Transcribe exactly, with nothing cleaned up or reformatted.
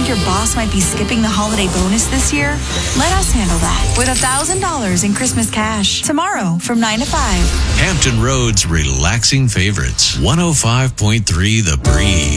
your boss might be skipping the holiday bonus this year? Let us handle that with one thousand dollars in Christmas cash tomorrow from nine to five. Hampton Roads relaxing favorites. one oh five point three The Breeze.